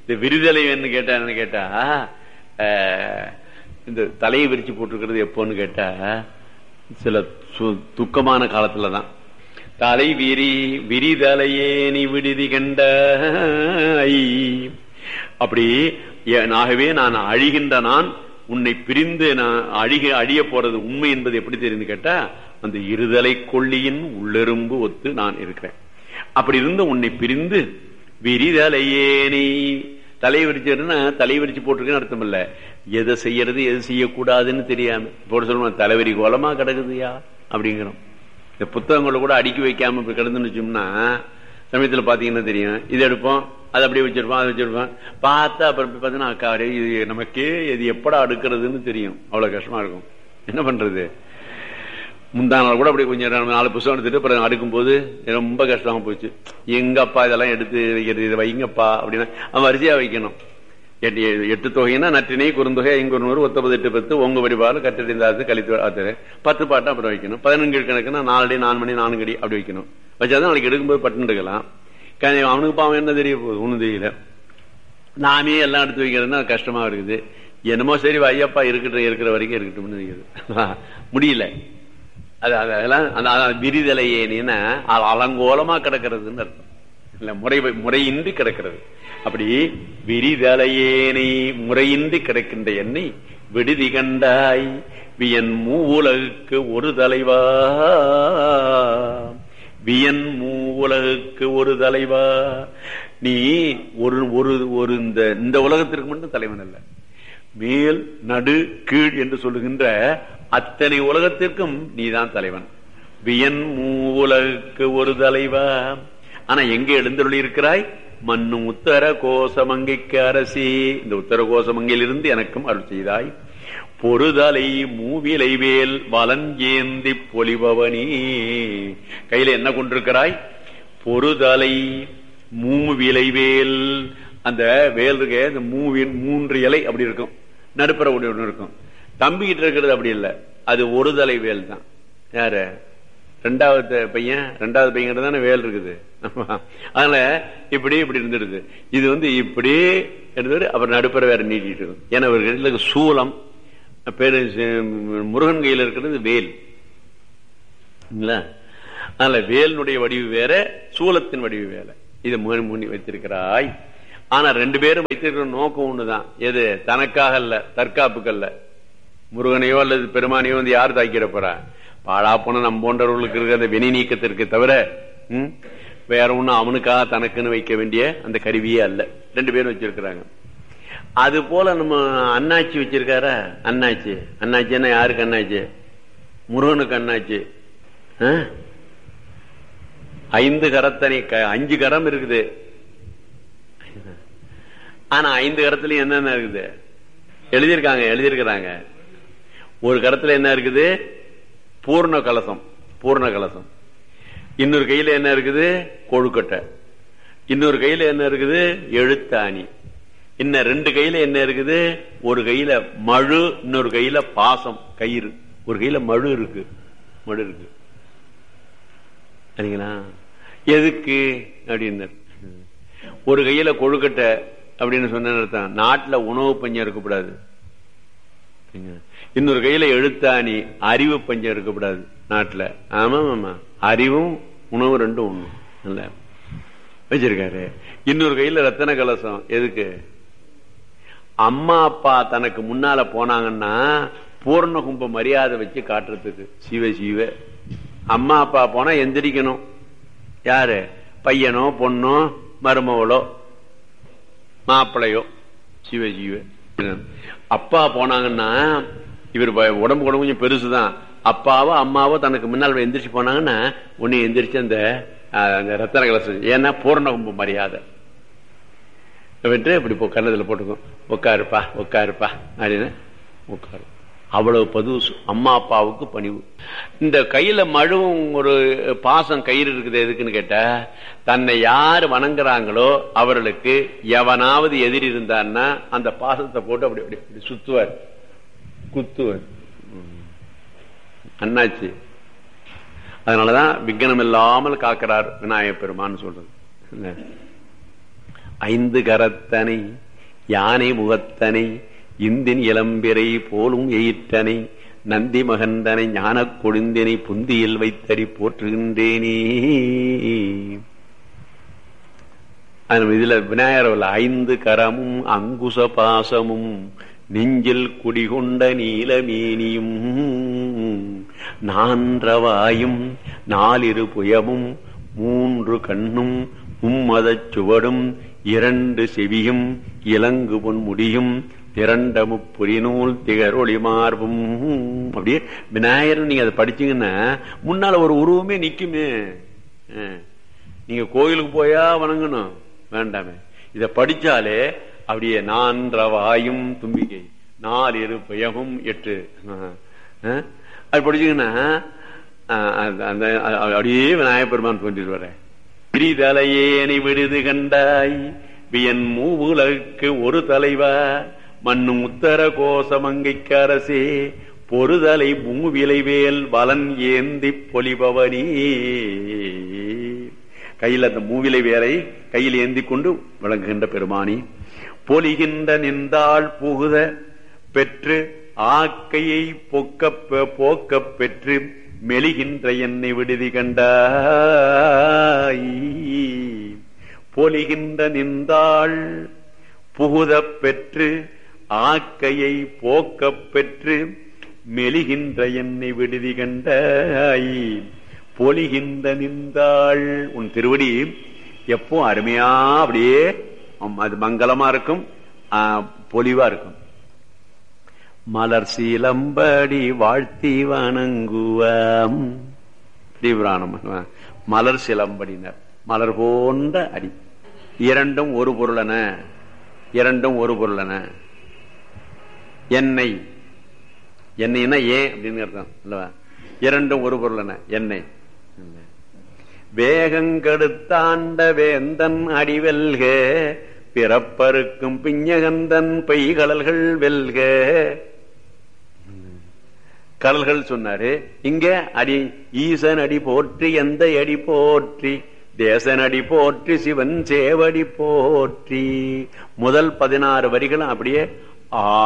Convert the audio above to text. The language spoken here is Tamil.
இந்த விரிதலை வேணும்னு கேட்டா என்ன கேட்டா, இந்த தலையை விரிச்சு போட்டிருக்கிறது எப்போன்னு கேட்டா சில துக்கமான காலத்துலதான். தலை விரிதலையே நீ விடுதி கண்ட அப்படி. ஆகவே நான் அழிகின்ற நான் உன்னை பிரிந்து நான் அழிய போறது உண்மை என்பது எப்படி தெரியுது கேட்டா, அந்த இருதலை கொள்ளியின் உள்ளெரும்பு ஒத்து நான் இருக்கிறேன். அப்படி இருந்து உன்னை பிரிந்து விரிதலையே நீ தலை விரிச்சுன்னா தலை விரிச்சு போட்டிருக்கேன்னு அர்த்தம் இல்ல, எதை செய்யறது எது செய்யக்கூடாதுன்னு தெரியாம போட்டு சொல்லுவோம். தலைவரி கோலமா கிடக்குதுயா அப்படிங்கிறோம். இந்த புத்தகங்களை கூட அடுக்கி வைக்காம இப்ப கிடந்துன்னு வச்சோம்னா சமயத்துல பாத்தீங்கன்னா தெரியும், இது எடுப்போம் அதை அப்படியே வச்சிருப்போம் அதை வச்சிருப்போம், பார்த்தா அப்புறம் பாத்தீங்கன்னா அக்காரே இது நமக்கே இது எப்படா அடுக்கிறதுன்னு தெரியும். அவ்வளவு கஷ்டமா இருக்கும். என்ன பண்றது? முந்தா நாள் கூட அப்படி கொஞ்சம் 4 புத்தகம் எடுத்துட்டு அப்புறம் அடுக்கும் போது ரொம்ப கஷ்டமா போச்சு. எங்கப்பா இதெல்லாம் எடுத்து வைக்கிறது, இதை வைங்கப்பா அப்படின்னா அவன் வரிசையா வைக்கணும். 8 தொகைன்னா நற்றினை குறுந்தொகை 5 19 8 10 உங்க வடிவாறு கட்டடிந்தாது கழித்து 10 பாட்டம் அப்புறம் வைக்கணும். 14 கணக்குன்னா 4 4 மணி 4 அடி அப்படி வைக்கணும். வச்சாதான் நாளைக்கு எடுக்கும்போது பட்டு எடுக்கலாம். அவனுக்கு பாவம் என்ன தெரிய போகுது, ஒண்ணும் தெரியல. நாமே எல்லாம் எடுத்து வைக்கிறதுன்னா கஷ்டமா இருக்குது. என்னமோ சரி ஐயப்பா இருக்கிற வரைக்கும் இருக்கட்டும் முடியல. அதெல்லாம் விரிதலையேனா அலங்கோலமா கிடக்கிறதுன்னு அர்த்தம் இல்ல, முறையின்றி கிடக்கிறது. அப்படி விரிதலையேனை முறையின்றி கிடக்கின்ற என்னை விடுதி கண்டாய் வியன் மூவுலகுக்கு ஒரு தலைவா, வியன் மூவுலகுக்கு ஒரு தலைவா. நீ ஒரு இந்த உலகத்திற்கு மட்டும் தலைவன் அல்ல, மேல் நடு கீழ் என்று சொல்லுகின்ற அத்தனை உலகத்திற்கும் நீதான் தலைவன். வியன் மூவுலகுக்கு ஒரு தலைவா. ஆனா எங்க எழுந்தருளி இருக்கிறாய்? மண்ணும் உத்தர கோசமங்கைக்கு அரசி. இந்த உத்தர கோசமங்கையிலிருந்து எனக்கும் அருள் செய்தாய். பொறுதலை மூவிலை வேல் வலஞ்சேந்தி பொலிபவனி. கையில என்ன கொண்டிருக்கிறாய்? பொறுதலை மூவிலை வேல். அந்த வேல் இருக்க இந்த 3 இலை அப்படி இருக்கும், நடுப்புற ஒன்று இருக்கும். தம்பிக்கிட்டு இருக்கிறது அப்படி இல்லை, அது ஒரு தலை வேல் தான். யாரு? ரெண்டாவது பையன் கிட்ட தானே வேல் இருக்குது. அதனால இப்படி இருந்துடுது. இது இப்படி எடுத்து அப்புறம் நடுப்புற வேற நீட்டிட்டு இருக்கும். ஏன்னா ஒரு சூலம் பேரு முருகன் கையில் இருக்கிறது வேல். அதனால வேலினுடைய வடிவு வேற, சூலத்தின் வடிவு வேற. இதை முன்னி வைத்திருக்கிறாய். ஆனா 2 பேரும் வைத்திருக்கிற நோக்கம் ஒண்ணுதான். எது? தனக்காக அல்ல, தற்காப்புக்கு அல்ல. முருகனையோ அல்லது பெருமானையோ யார் தாக்கிட போறா? பாழா போன நம் போன்றவர்களுக்கு இருக்கிற அந்த வினை நீக்கத்திற்கு தவிர வேற ஒண்ணும் அவனுக்காக தனக்குன்னு வைக்க வேண்டிய அந்த கருவியே அல்ல. 2 பேரும் வச்சிருக்கிறாங்க. அது போல நம்ம அண்ணாச்சி வச்சிருக்காரா? அண்ணாச்சின்னா யாருக்கு அண்ணாச்சி? முருகனுக்கு அண்ணாச்சி. 5 கரத்தனை 5 கரம் இருக்குது. ஆனா 5 கரத்துலயும் என்னென்ன இருக்குது எழுதியிருக்கிறாங்க. ஒரு கரத்துல என்ன இருக்குது? பூர்ண கலசம். இன்னொரு கையில என்ன இருக்குது? கொழுக்கட்டை. இன்னொரு கையில என்ன இருக்குது? எழுத்தாணி. இன்னும் 2 கையில என்ன இருக்குது? ஒரு கையில மழு, இன்னொரு கையில பாசம் கயிறு. ஒரு கையில மழு இருக்கு. சரிங்களா? எதுக்கு அப்படின்னு ஒரு கையில கொழுக்கட்டை அப்படின்னு சொன்ன நாட்டுல உணவு பஞ்சம் இருக்கக்கூடாது. இன்னொரு கையில எழுத்தாணி, அறிவு பஞ்சம் இருக்கக்கூடாது நாட்டுல. ஆமா, அறிவும் உணவு 2 ஒண்ணு இல்ல வச்சிருக்காரு. இன்னொரு கையில ரத்தன கலசம். எதுக்கு? அம்மா அப்பா தனக்கு முன்னால போனாங்கன்னா பூர்ண கும்ப மரியாதை வச்சு காட்டுறதுக்கு. சிவ அம்மா அப்பா போனா எந்திரிக்கணும். யாரு? பையனோ பொண்ணோ மருமவளோ மாப்பிளையோ. சிவ அப்பா போனாங்கன்னா இவர் உடம்பு கொஞ்சம் பெருசுதான். அப்பாவோ அம்மாவோ தனக்கு முன்னால் எந்திரிச்சு போனாங்கன்னா உன்னை எந்திரிச்சு அந்த ரத்தன கலசம். ஏன்னா பூர்ண கும்ப மரியாதை இப்படி கண்ணத்துல போட்டுக்கும். உட்காருப்பா அப்படின்னு உட்காரு. அவ்வளவு பதுசு அம்மா அப்பாவுக்கு பணிவு. இந்த கையில மழுவும் ஒரு பாசம் கயிறு இருக்குது. எதுக்குன்னு கேட்டா, தன்னை யார் வணங்குறாங்களோ அவர்களுக்கு எவனாவது எதிரி இருந்தான்னா அந்த பாசத்தை போட்டு அப்படி அப்படி சுத்துவார், குத்துவார். அண்ணாச்சி அதனாலதான் விக்னம் இல்லாமல் காக்கிறார் விநாயகப் பெருமான்னு சொல்றது. ஐந்து கரத்தனை யானை முகத்தனை இந்தின் இளம்பிறை போலும் எயிற்றனை நந்தி மகந்தனை ஞானக் கொழுந்தினை புந்தியில் வைத்தடி போற்றுகின்றேனே. இதுல விநாயகர் ஐந்து கரமும் அங்குச பாசமும் நெஞ்சில் குடிகொண்ட நீலமேனியும் நான்றவாயும் நாலிரு புயமும் மூன்று கண்ணும் மும்மதச் சுவடும் இரண்டு செவியும் இலங்கு பொன் முடியும் திரண்ட முப்புரிநூல் திகரொளி மார்பும். அப்படியே விநாயகர் நீங்க அதை படிச்சீங்கன்னா முன்னால ஒரு உருவமே நிக்குமே. நீங்க கோயிலுக்கு போயா வணங்கணும் வேண்டாமே, இத படிச்சாலே அப்படியே நான்றவாயும் தும்பிக்கை நாலிரு புயமும் எட்டு அது படிச்சீங்கன்னா அப்படியே விநாயகப் பெருமான் தோன்றிட்டு வர. பிரிதலையேனை விடுது கண்டாய் வியன் மூவுலகுக்கு ஒரு தலைவா மண்ணும் உத்தர கோசமங்கைக்கு அரசே பொறுதலை மூவிலைவேல் வலன் ஏந்தி பொலிபவனி. கையில் அந்த மூவிலை வேலை கையில் ஏந்தி கொண்டு விளங்குகின்ற பெருமானி. பொலிகின்ற நின்றாள் புகுத பெற்று ஆக்கையை போக்க பெற்று மெலிகின்ற என்னை விடுதி கண்டாய். பொலிகின்ற நின்றாள் புகுத பெற்று ஆக்கையை போக்க பெற்று மெலிகின்ற என்னை விடுதி கண்டாய். பொலிகின்ற நின்றாள் உன் திருவடி எப்போ அருமையா அப்படியே அது மங்களமா இருக்கும், பொலிவா இருக்கும். மலர் சீலம்படி வாழ்த்தி வணங்குவாம். மலர் சிலம்படினர் மலர் போன்ற அடி. இரண்டும் ஒரு பொருளன, இரண்டும் ஒரு பொருளன. எண்ணெய் எண்ணெய்னா ஏன் அப்படின்னு அர்த்தம் அல்லவா? இரண்டும் ஒரு பொருளன எண்ணெய். வேகங்கெடுத்தாண்ட வேந்தன் அடிவெல்க பிறப்பருக்கும் பிஞ்சகந்தன் பெய்கடல்கள் வெல்க. கடல்கள் சொன்னாரு. இங்க அடி ஈசன் அடி போற்றி எந்த அடி போற்றி தேசன் அடி போற்றி சிவன் சேவடி போற்றி. முதல் 16 வரிகளும் அப்படியே